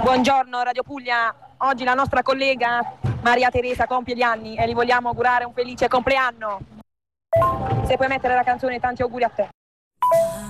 Buongiorno Radio Puglia, oggi la nostra collega Maria Teresa compie gli anni e gli vogliamo augurare un felice compleanno. Se puoi mettere la canzone, tanti auguri a te.